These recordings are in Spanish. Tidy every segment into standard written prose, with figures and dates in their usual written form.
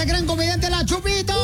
esta gran comediante, la Chupitos.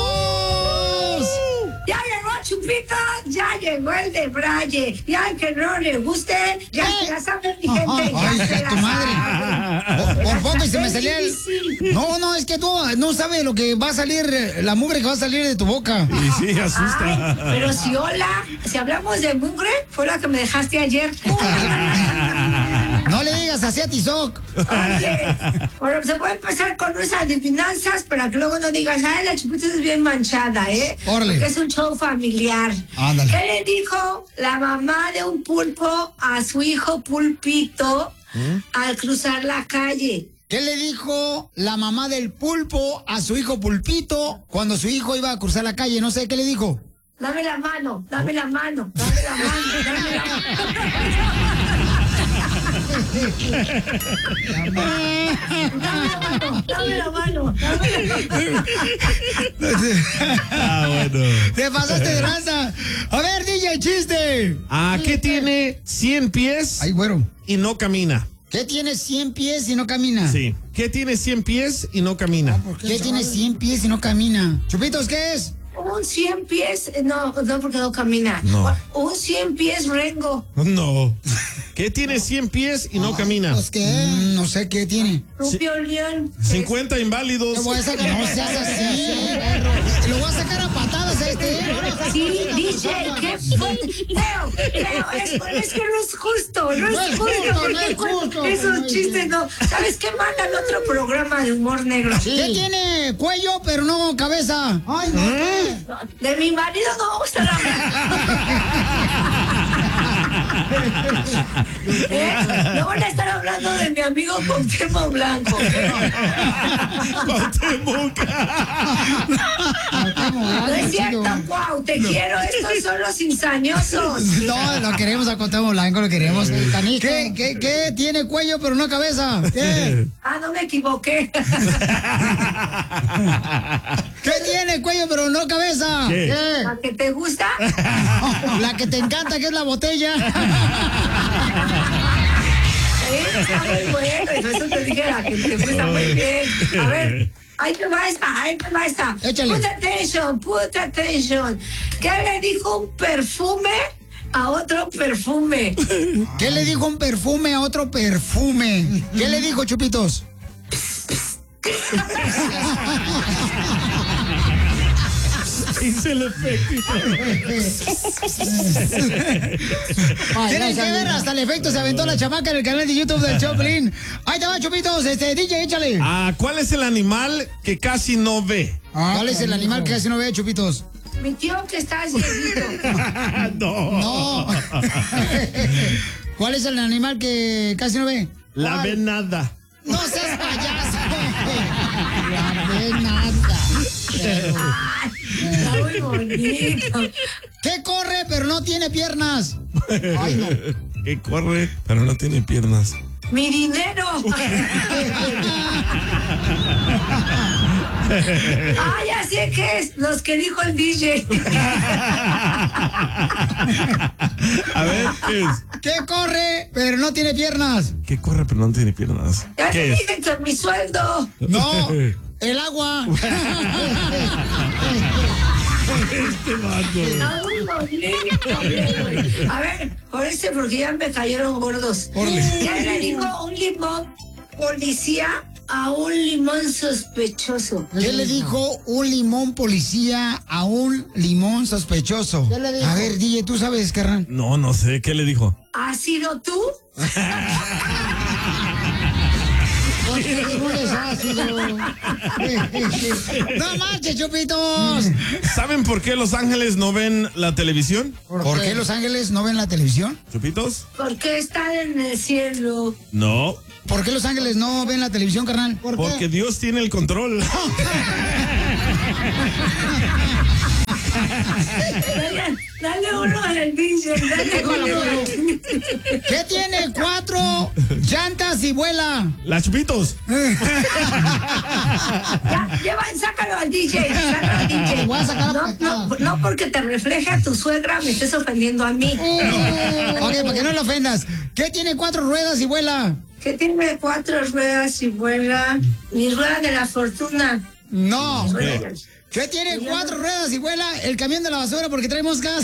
Ya llegó Chupito, ya llegó el de Braille. Ya que no le guste, ya se la sabe mi gente. Ay, Ya se tu la madre. sabe. Por poco y se me Es salía el... difícil. No, es que tú no sabes lo que va a salir, la mugre que va a salir de tu boca. Y sí, asusta. Ay, pero si hablamos de mugre, fue la que me dejaste ayer. No le digas así a Tizoc. Oye, bueno, se puede empezar con unas adivinanzas para que luego no digas, ay, la Chupita es bien manchada, ¿eh? Órale. Porque es un show familiar. Ándale. ¿Qué le dijo la mamá de un pulpo a su hijo Pulpito al cruzar la calle? ¿Qué le dijo la mamá del pulpo a su hijo Pulpito cuando su hijo iba a cruzar la calle? No sé, ¿qué le dijo? Dame la mano, dame la mano, dame la mano, dame la mano. Dame la mano. Ah, bueno. Te pasaste de lanza. A ver, DJ, chiste. ¿Qué tiene 100 pies Ay, güero. y no camina? ¿Qué tiene 100 pies y no camina? Sí. ¿Qué tiene 100 pies y no camina? ¿Qué tiene 100 pies y no camina? Chupitos, ¿qué es? Un 100 pies, no, porque no camina. No. Un 100 pies rengo. No. ¿Qué tiene 100 pies y no camina? Pues qué, no sé qué tiene. Rupio León. 50 inválidos. Te voy a sacar, no seas así. Lo voy a sacar a patadas a este. Sí, DJ, ¿qué fue? Leo, es que no es justo, no es justo. Esos chistes no. ¿Sabes qué mandan otro programa de humor negro? ¿Qué tiene cuello pero no cabeza? Ay, no. De mi marido no vamos a hablar. No van a estar hablando de mi amigo Cuauhtémoc Blanco. Cuauhtémoc. No es cierto, Cuau, te quiero. Estos son los cizañosos. No, lo queremos a Cuauhtémoc Blanco, lo queremos. ¿Qué tiene cuello pero no cabeza? ¿Qué? No me equivoqué. ¿Qué tiene cuello pero no cabeza? ¿Qué? ¿La que te gusta? La que te encanta, que es la botella. Está muy bueno. Eso te dije, la que te gusta muy bien. A ver. Ahí te va esta. Échale. Put attention. ¿Qué le dijo un perfume a otro perfume? ¿Qué le dijo un perfume a otro perfume? ¿Qué le dijo, Chupitos? Hice el efecto. Tienen que ver, hasta el efecto se aventó la chamaca en el canal de YouTube del Choplin. Ahí te va, Chupitos, DJ, échale. ¿Cuál es el animal que casi no ve? ¿Cuál es el animal que casi no ve, Chupitos? Mi tío que está ciegito. No. ¿Cuál es el animal que casi no ve? La venada. No seas payaso. La venada. Está muy bonito. ¿Qué corre pero no tiene piernas? Ay, no. Que corre, pero no tiene piernas. Mi dinero. Ya sé que es los que dijo el DJ. A ver, ¿qué es? ¿Qué corre pero no tiene piernas? Que corre, pero no tiene piernas. Ya ¿Qué te es? dije que mi sueldo. No, el agua. Este vato. Está muy bonito. A ver, por porque ya me cayeron gordos. Ya le dijo un limón policía a un limón sospechoso. ¿Qué le dijo un limón policía a un limón sospechoso? ¿Qué le dijo? A ver, DJ, ¿tú sabes, carnal? No sé. ¿Qué le dijo? ¿Has sido tú? ¡No marches, Chupitos! ¿Saben por qué los ángeles no ven la televisión? ¿Por qué los ángeles no ven la televisión? ¿Chupitos? Porque están en el cielo. No. ¿Por qué los ángeles no ven la televisión, carnal? Porque Dios tiene el control. Dale uno al DJ, dale uno. ¿Qué tiene 4 llantas y vuela? Las Chupitos. Sácalo al DJ, Voy a sacar no, porque te refleja a tu suegra, me estés ofendiendo a mí. Ok, para que no lo ofendas. ¿Qué tiene 4 ruedas y vuela? ¿Qué tiene 4 ruedas y vuela? Mi rueda de la fortuna. No. ¿Qué tiene 4 ruedas y vuela el camión de la basura porque trae moscas?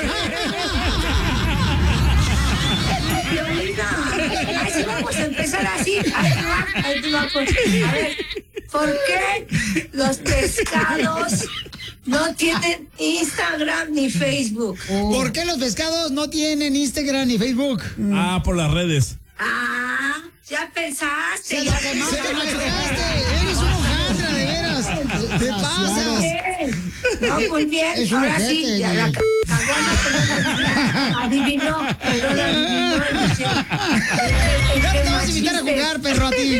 Así vamos a empezar así. Ahí va, pues. A ver, ¿por qué los pescados no tienen Instagram ni Facebook? ¿Por qué los pescados no tienen Instagram ni Facebook? Por las redes. Ya pensaste. Se te machucaste. Eres un hojaldra, de veras. Te pasas. No, muy bien. Ahora sí, ya la adivinó. Ya te vas a invitar a jugar, perro, a ti.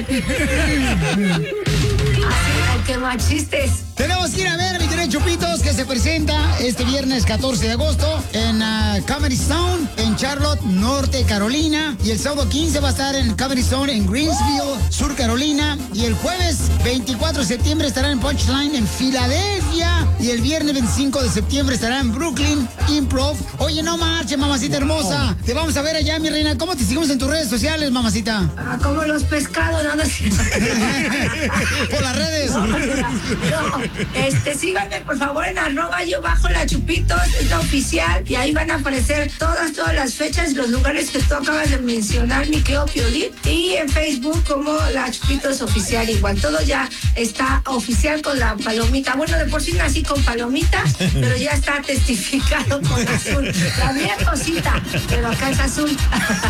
¡Qué machistes! Tenemos que ir a ver, mi querido Chupitos, que se presenta este viernes 14 de agosto en Comedy Zone, en Charlotte, Norte Carolina. Y el sábado 15 va a estar en Comedy Zone en Greensville, Sur Carolina. Y el jueves 24 de septiembre estará en Punchline, en Filadelfia. Y el viernes 25 de septiembre estará en Brooklyn, Improv. Oye, no marche, mamacita hermosa. Te vamos a ver allá, mi reina. ¿Cómo te seguimos en tus redes sociales, mamacita? Como los pescados, ¿no? Por las redes. No, síganme por favor en @yo_la_chupitos, es la oficial, y ahí van a aparecer todas las fechas y los lugares que tú acabas de mencionar, mi querido Piolín, y en Facebook como La Chupitos Oficial, igual, todo ya está oficial con la palomita. Bueno, de por sí nací con palomita, pero ya está testificado con azul. La mía es cosita, pero acá es azul.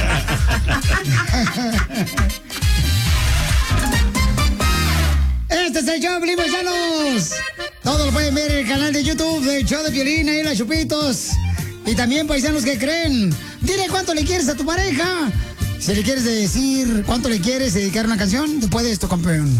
Este es el show de Piolín, paisanos. Todo lo pueden ver en el canal de YouTube del show de Piolín, ahí en Las Chupitos. Y también, paisanos que creen, dile cuánto le quieres a tu pareja. Si le quieres decir cuánto le quieres, dedicar una canción, después de esto, campeón.